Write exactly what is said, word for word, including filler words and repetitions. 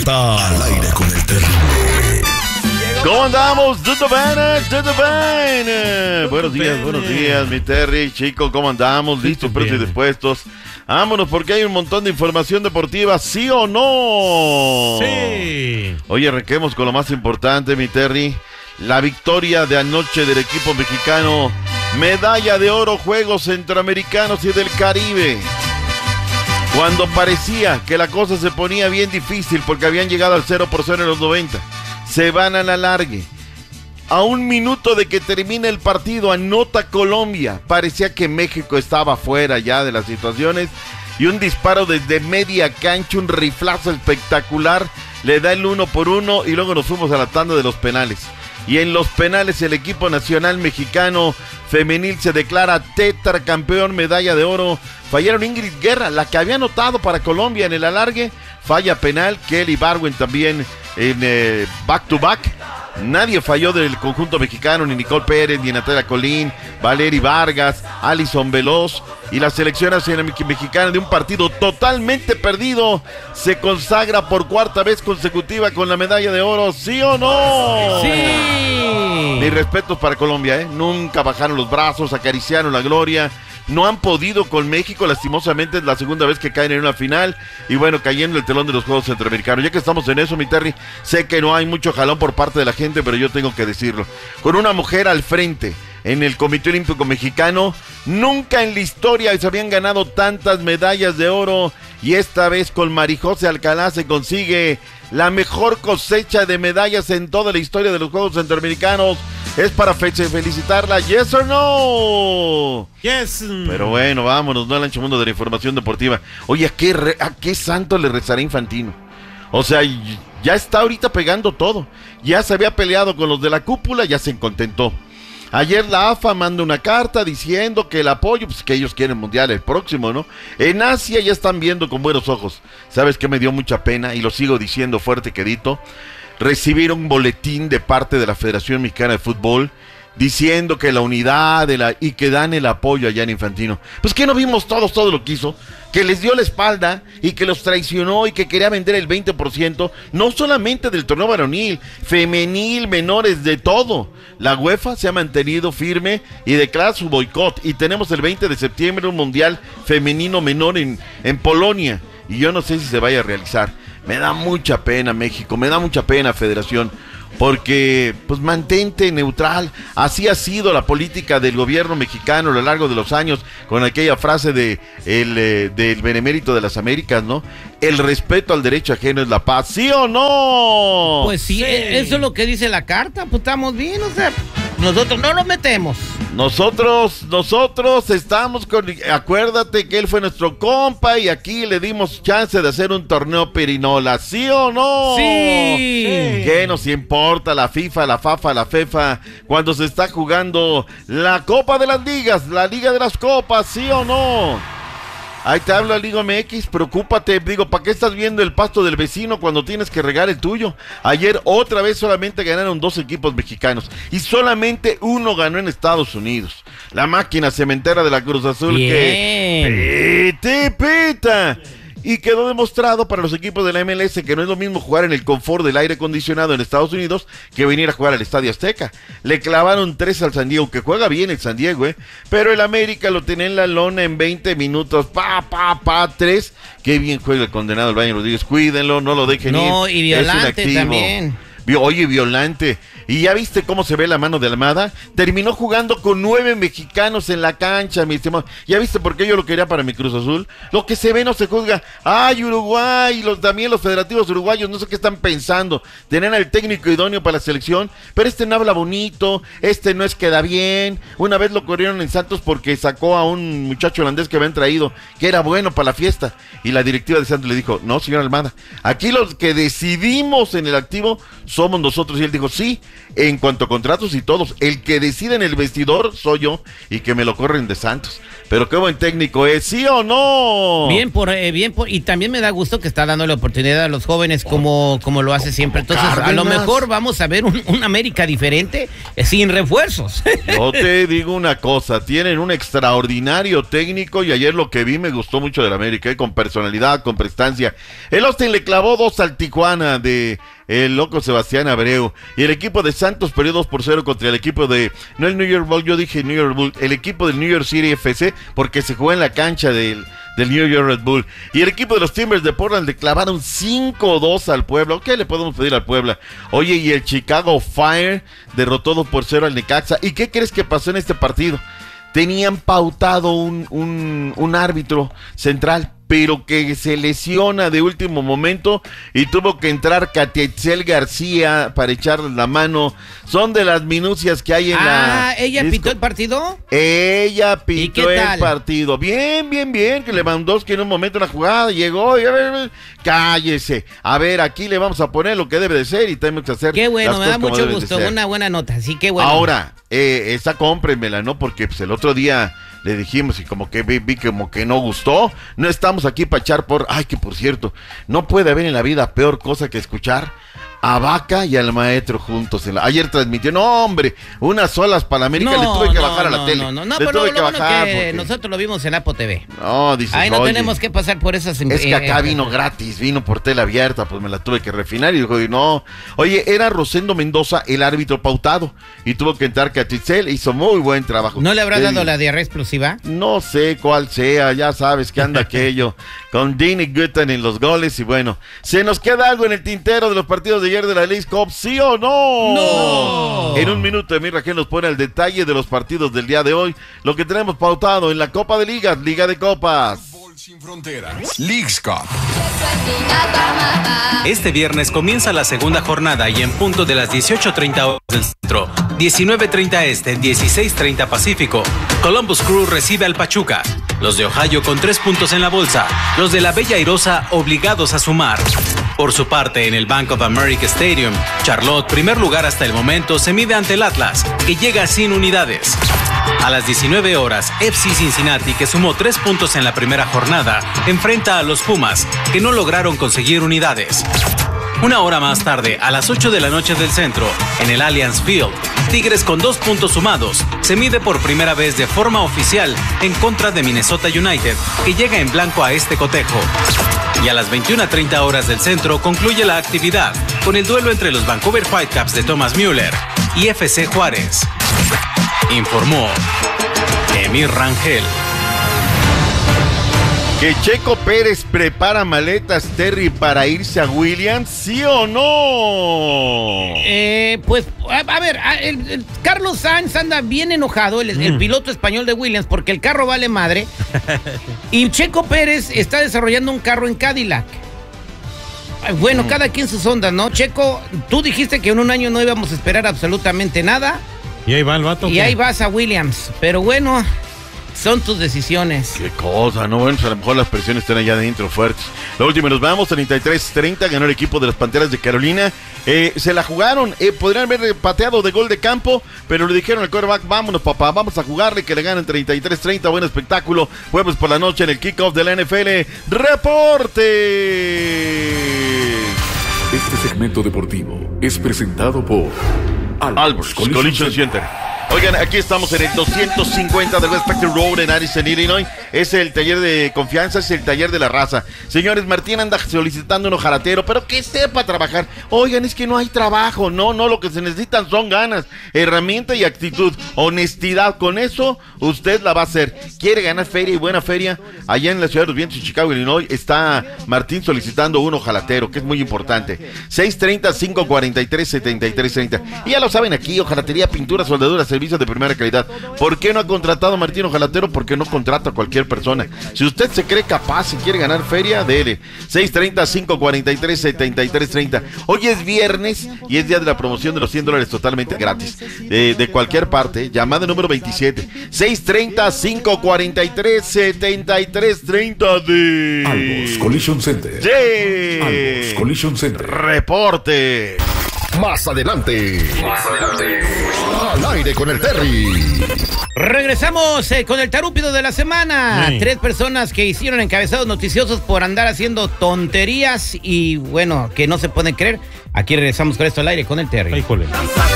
está al aire con el terrible. ¿Cómo andamos? ¿Todo bien? ¿Todo bien? Buenos días, buenos días, mi Terry, chico, ¿cómo andamos? ¿Listos, prestos y dispuestos? Vámonos porque hay un montón de información deportiva, ¿sí o no? Sí. Oye, arranquemos con lo más importante, mi Terry. La victoria de anoche del equipo mexicano. Medalla de oro, Juegos Centroamericanos y del Caribe. Cuando parecía que la cosa se ponía bien difícil porque habían llegado al cero por cero en los noventa, se van a la largue. A un minuto de que termine el partido, anota Colombia. Parecía que México estaba fuera ya de las situaciones. Y un disparo desde media cancha, un riflazo espectacular, le da el uno por uno y luego nos fuimos a la tanda de los penales. Y en los penales el equipo nacional mexicano femenil se declara tetracampeón, medalla de oro. Fallaron Ingrid Guerra, la que había anotado para Colombia en el alargue, falla penal. Kelly Barwin también en eh, back to back. Nadie falló del conjunto mexicano, ni Nicole Pérez, ni Natalia Colín, Valery Vargas, Alison Veloz. Y la selección nacional mexicana, de un partido totalmente perdido, se consagra por cuarta vez consecutiva con la medalla de oro, ¿sí o no? Sí. Mis respetos para Colombia, ¿eh? Nunca bajaron los brazos, acariciaron la gloria. No han podido con México, lastimosamente es la segunda vez que caen en una final. Y bueno, cayendo el telón de los Juegos Centroamericanos. Ya que estamos en eso, mi Terry, sé que no hay mucho jalón por parte de la gente, pero yo tengo que decirlo. Con una mujer al frente en el Comité Olímpico Mexicano, nunca en la historia se habían ganado tantas medallas de oro. Y esta vez con Marijose Alcalá se consigue la mejor cosecha de medallas en toda la historia de los Juegos Centroamericanos. Es para fe- felicitarla, ¿yes or no? Yes. Pero bueno, vámonos, no al ancho mundo de la información deportiva. Oye, ¿a qué, re- a qué santo le rezará Infantino? O sea, ya está ahorita pegando todo. Ya se había peleado con los de la cúpula, ya se contentó. Ayer la A F A manda una carta diciendo que el apoyo, pues que ellos quieren mundial el próximo, ¿no? En Asia ya están viendo con buenos ojos. ¿Sabes qué me dio mucha pena? Y lo sigo diciendo fuerte, quedito. Recibir un boletín de parte de la Federación Mexicana de Fútbol diciendo que la unidad de la, y que dan el apoyo allá en Infantino. Pues que no vimos todos todo lo que hizo, que les dio la espalda y que los traicionó y que quería vender el veinte por ciento, no solamente del torneo varonil, femenil, menores, de todo. La UEFA se ha mantenido firme y declara su boicot, y tenemos el veinte de septiembre un mundial femenino menor en, en Polonia, y yo no sé si se vaya a realizar. Me da mucha pena México, me da mucha pena Federación, porque pues mantente neutral. Así ha sido la política del gobierno mexicano a lo largo de los años, con aquella frase de el, eh, del Benemérito de las Américas, ¿no? El respeto al derecho ajeno es la paz, ¿sí o no? Pues sí, Sí. eso es lo que dice la carta, pues estamos bien, o sea, nosotros no lo metemos. Nosotros, nosotros estamos con... Acuérdate que él fue nuestro compa y aquí le dimos chance de hacer un torneo perinola, ¿sí o no? Sí. ¿Qué nos importa la FIFA, la FAFA, la FEFA cuando se está jugando la Copa de las Ligas, la Liga de las Copas, ¿sí o no? Ahí te habla Liga M X, preocúpate, digo, ¿para qué estás viendo el pasto del vecino cuando tienes que regar el tuyo? Ayer otra vez solamente ganaron dos equipos mexicanos y solamente uno ganó en Estados Unidos. La máquina cementera de la Cruz Azul. Bien. Que pite, pita. Y quedó demostrado para los equipos de la M L S que no es lo mismo jugar en el confort del aire acondicionado en Estados Unidos que venir a jugar al Estadio Azteca. Le clavaron tres al San Diego, que juega bien el San Diego, ¿eh? Pero el América lo tenía en la lona en veinte minutos, pa, pa, pa, tres. Qué bien juega el condenado el Baño Rodríguez, cuídenlo, no lo dejen ir. No, y Violante también. Oye, Violante. ¿Y ya viste cómo se ve la mano de Almada? Terminó jugando con nueve mexicanos en la cancha, mi estimado. ¿Ya viste por qué yo lo quería para mi Cruz Azul? Lo que se ve no se juzga. ¡Ay, Uruguay! Los, también los federativos uruguayos, no sé qué están pensando. Tener al técnico idóneo para la selección, pero este no habla bonito, este no es queda bien. Una vez lo corrieron en Santos porque sacó a un muchacho holandés que habían traído, que era bueno para la fiesta. Y la directiva de Santos le dijo, no, señor Almada, aquí los que decidimos en el activo somos nosotros. Y él dijo, sí, en cuanto a contratos y todos, el que decide en el vestidor soy yo y que me lo corren de Santos. Pero qué buen técnico es, ¿sí o no? Bien por, eh, bien por, y también me da gusto que está dando la oportunidad a los jóvenes como, como lo hace siempre. Entonces, Cárdenas. A lo mejor vamos a ver un, un América diferente, eh, sin refuerzos. Yo te digo una cosa, tienen un extraordinario técnico y ayer lo que vi me gustó mucho del América, eh, con personalidad, con prestancia. El Austin le clavó dos al Tijuana de el loco Sebastián Abreu, y el equipo de Santos perdió dos por cero contra el equipo de, no el New York Bull, yo dije New York Bull, el equipo del New York City F C, porque se jugó en la cancha del, del New York Red Bull, y el equipo de los Timbers de Portland le clavaron cinco dos al Puebla. ¿Qué le podemos pedir al Puebla? Oye, y el Chicago Fire derrotó dos por cero al Necaxa. ¿Y qué crees que pasó en este partido? Tenían pautado un, un, un árbitro central, pero que se lesiona de último momento y tuvo que entrar Catietzel García para echarle la mano. Son de las minucias que hay en ah, la... Ah, ¿ella disco. pitó el partido? Ella pitó el partido. Bien, bien, bien, que Lewandowski en un momento una jugada llegó y a ver, cállese. A ver, aquí le vamos a poner lo que debe de ser y tenemos que hacer. Qué bueno, las me da cosas mucho como gusto, una buena nota, así que bueno. Ahora, eh, esa cómprenmela, ¿no? Porque pues el otro día le dijimos y como que vi, vi como que no gustó. No estamos aquí para echar por... Ay, que por cierto, no puede haber en la vida peor cosa que escuchar a Vaca y al maestro juntos. En la... Ayer transmitió, no hombre, unas solas para América, no, le tuve que no, bajar a la no, tele. No, no, no, le pero tuve lo que bueno bajar que porque... nosotros lo vimos en Apo T V. No, dices, ahí no oye, tenemos que pasar por esas... Es que acá vino gratis, vino por tela abierta, pues me la tuve que refinar y dijo, no. Oye, era Rosendo Mendoza el árbitro pautado y tuvo que entrar Catietzel, hizo muy buen trabajo. ¿No le habrá le dado digo, la diarrea explosiva? No sé cuál sea, ya sabes que anda aquello con Dini Guttan en los goles y bueno, ¿se nos queda algo en el tintero de los partidos de ayer de la Leagues Cup, sí o no? ¡No! En un minuto, mi Raquel nos pone el detalle de los partidos del día de hoy, lo que tenemos pautado en la Copa de Ligas, Liga de Copas. Sin fronteras, Leagues Cup. Este viernes comienza la segunda jornada y en punto de las dieciocho treinta horas del centro, diecinueve treinta este, dieciséis treinta pacífico, Columbus Crew recibe al Pachuca. Los de Ohio con tres puntos en la bolsa, los de la Bella Airosa obligados a sumar. Por su parte, en el Bank of America Stadium, Charlotte, primer lugar hasta el momento, se mide ante el Atlas, que llega sin unidades. A las diecinueve horas, F C Cincinnati, que sumó tres puntos en la primera jornada, enfrenta a los Pumas, que no lograron conseguir unidades. Una hora más tarde, a las ocho de la noche del centro, en el Allianz Field, Tigres con dos puntos sumados se mide por primera vez de forma oficial en contra de Minnesota United, que llega en blanco a este cotejo. Y a las veintiuna treinta horas del centro concluye la actividad con el duelo entre los Vancouver Whitecaps de Thomas Müller y F C Juárez. Informó Emir Rangel. ¿Que Checo Pérez prepara maletas, Terry, para irse a Williams, sí o no? Eh, pues, a, a ver, a, el, el Carlos Sainz anda bien enojado, el, mm. el piloto español de Williams, porque el carro vale madre. Y Checo Pérez está desarrollando un carro en Cadillac. Bueno, mm. cada quien sus ondas, ¿no? Checo, tú dijiste que en un año no íbamos a esperar absolutamente nada. Y ahí va el vato. Y ¿qué? ahí vas a Williams, pero bueno... Son tus decisiones. Qué cosa, ¿no? Bueno, pues a lo mejor las presiones están allá adentro fuertes. La última, nos vamos, treinta y tres treinta, ganó el equipo de las Panteras de Carolina. Eh, se la jugaron, eh, podrían haber pateado de gol de campo, pero le dijeron al quarterback, vámonos papá, vamos a jugarle, que le ganan treinta y tres treinta, buen espectáculo. Jueves por la noche en el kickoff de la N F L. ¡Reporte! Este segmento deportivo es presentado por Albert's Collision, Collision Center. Oigan, aquí estamos en el doscientos cincuenta de West Spectrum Road en Addison, Illinois. Es el taller de confianza, es el taller de la raza. Señores, Martín anda solicitando un ojalatero, pero que sepa trabajar. Oigan, es que no hay trabajo. No, no, lo que se necesitan son ganas, herramienta y actitud, honestidad. Con eso, usted la va a hacer. ¿Quiere ganar feria y buena feria? Allá en la ciudad de los vientos, en Chicago, Illinois, está Martín solicitando un ojalatero, que es muy importante. seis treinta, cinco cuarenta y tres, setenta y tres treinta. Y ya lo saben aquí, hojalatería, pintura, soldadura, servicios de primera calidad. ¿Por qué no ha contratado a Martín Ojalatero? Porque no contrata a cualquier persona. Si usted se cree capaz y quiere ganar feria, dele. seis treinta, cinco cuarenta y tres, setenta y tres treinta. Hoy es viernes y es día de la promoción de los cien dólares totalmente gratis. De, de cualquier parte, llamada número veintisiete. seis treinta, cinco cuarenta y tres, setenta y tres treinta de... Albert's Collision Center. Sí. Albert's Collision Center. Reporte. Más adelante. Más adelante. Al aire con el Terry. Regresamos eh, con el tarúpido de la semana. Sí. Tres personas que hicieron encabezados noticiosos por andar haciendo tonterías y bueno, que no se pueden creer. Aquí regresamos con esto al aire con el Terry. Híjole.